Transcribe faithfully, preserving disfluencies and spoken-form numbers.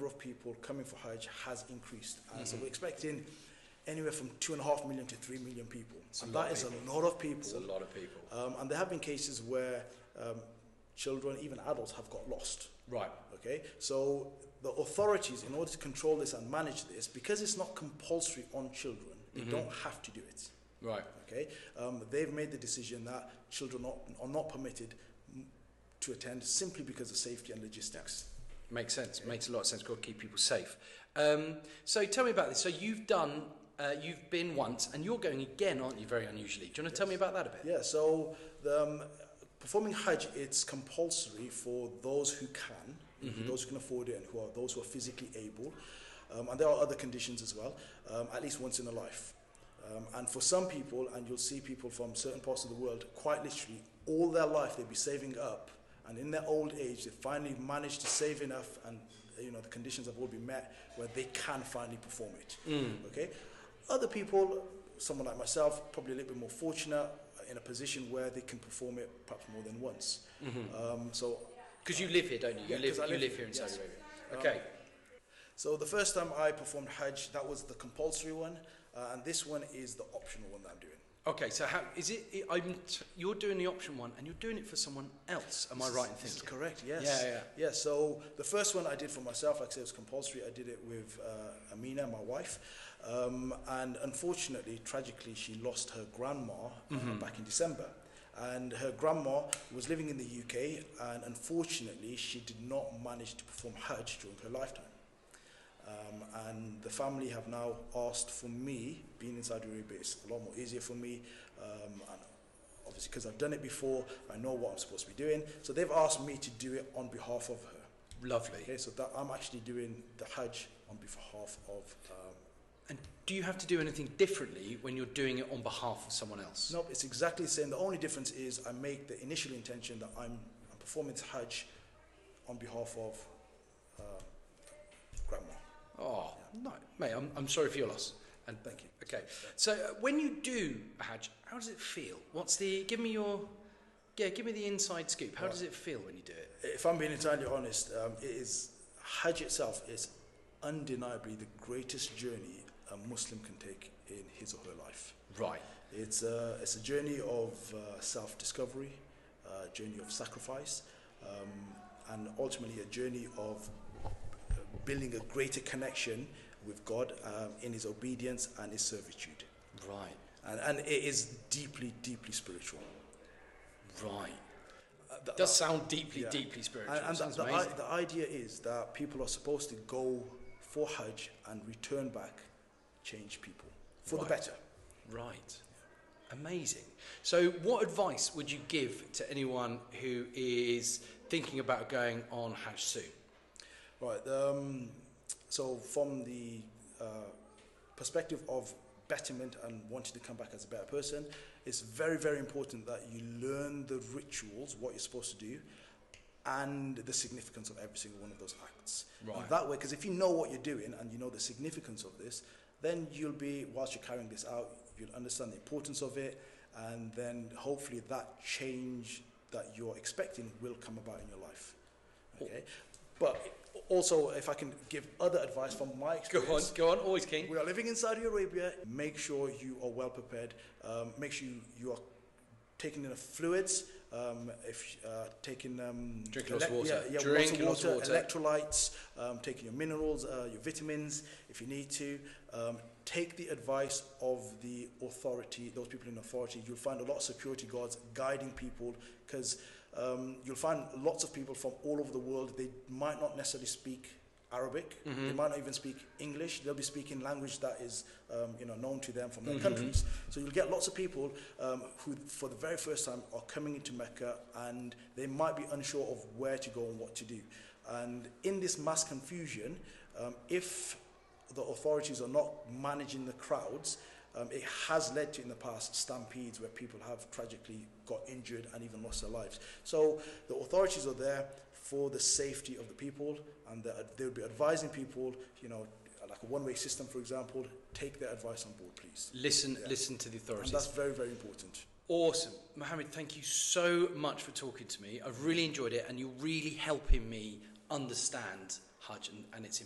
of people coming for Hajj has increased. And mm-hmm. so we're expecting anywhere from two and a half million to three million people. It's and a lot that is of people. a lot of people. It's a lot of people. Um, and there have been cases where um, children, even adults, have got lost. Right. Okay. So the authorities, in order to control this and manage this, because it's not compulsory on children, they mm-hmm. don't have to do it. Right. Okay. Um, they've made the decision that children are not, are not permitted to attend simply because of safety and logistics. Makes sense. Okay. Makes a lot of sense. Got to keep people safe. Um, so tell me about this. So you've done. Uh, you've been once, and you're going again, aren't you? Very unusually. Do you want to yes. tell me about that a bit? Yeah. So the, um, performing Hajj, it's compulsory for those who can, mm-hmm. those who can afford it, and who are those who are physically able. Um, and there are other conditions as well. Um, at least once in a life. Um, and for some people, and you'll see people from certain parts of the world, quite literally, all their life they'll be saving up, and in their old age, they finally manage to save enough, and you know the conditions have all been met where they can finally perform it. Mm. Okay. Other people, someone like myself, probably a little bit more fortunate, in a position where they can perform it perhaps more than once. Mm-hmm. Um, so, because you live here, don't you? You yeah, live, live, you live here in yes. Saudi Arabia. Okay. Um, so the first time I performed Hajj, that was the compulsory one, uh, and this one is the optional one that I'm doing. Okay, so how is it? I'm t- you're doing the option one, and you're doing it for someone else. Am this I right in is, thinking? This is correct. Yes. Yeah, yeah. Yeah. So the first one I did for myself, like I said, it was compulsory. I did it with uh, Amina, my wife, um, and unfortunately, tragically, she lost her grandma uh, mm-hmm. back in December. And her grandma was living in the U K, and unfortunately, she did not manage to perform Hajj during her lifetime. Um, and the family have now asked for me, being in Saudi Arabia, it's a lot more easier for me, um, and obviously because I've done it before, I know what I'm supposed to be doing. So they've asked me to do it on behalf of her. Lovely. Okay, so that I'm actually doing the Hajj on behalf of. Um, and do you have to do anything differently when you're doing it on behalf of someone else? No, it's exactly the same. The only difference is I make the initial intention that I'm, I'm performing Hajj on behalf of uh, grandma. Oh, yeah. No, mate, I'm, I'm sorry for your loss. And thank you. Okay, so uh, when you do a Hajj, how does it feel? What's the? Give me your, yeah, give me the inside scoop. How right. does it feel when you do it? If I'm being entirely honest, um, it is Hajj itself is undeniably the greatest journey a Muslim can take in his or her life. Right. It's a it's a journey of uh, self-discovery, a journey of sacrifice, um, and ultimately a journey of building a greater connection with God um, in his obedience and his servitude. Right. And, and it is deeply, deeply spiritual. Right. Uh, the, it does sound deeply, yeah. deeply spiritual. And, and sounds the, the, amazing. the idea is that people are supposed to go for Hajj and return back, change people for right. the better. Right. Amazing. So what advice would you give to anyone who is thinking about going on Hajj soon? Right. Um, so from the uh, perspective of betterment and wanting to come back as a better person, it's very, very important that you learn the rituals, what you're supposed to do, and the significance of every single one of those acts. Right. And that way, because if you know what you're doing and you know the significance of this, then you'll be, whilst you're carrying this out, you'll understand the importance of it, and then hopefully that change that you're expecting will come about in your life. Okay. But also, if I can give other advice from my experience. Go on, go on, always keen. We are living in Saudi Arabia. Make sure you are well prepared. Um, make sure you, you are taking enough fluids. Um, if uh, taking um, drinking lots of water, yeah, yeah, drinking lots of water, electrolytes, um, taking your minerals, uh, your vitamins, if you need to. Um, take the advice of the authority, those people in authority. You'll find a lot of security guards guiding people, because um, you'll find lots of people from all over the world. They might not necessarily speak Arabic. Mm-hmm. They might not even speak English. They'll be speaking language that is, um, you know, known to them from their mm-hmm. countries. So you'll get lots of people um, who, for the very first time, are coming into Mecca, and they might be unsure of where to go and what to do. And in this mass confusion, um, if the authorities are not managing the crowds, um, it has led to, in the past, stampedes where people have tragically got injured and even lost their lives. So the authorities are there for the safety of the people, and they'll be advising people, you know, like a one-way system, for example. Take their advice on board, please. Listen, yeah. listen to the authorities. And that's very, very important. Awesome. Mohammed, thank you so much for talking to me. I've really enjoyed it, and you're really helping me understand Hajj and, and its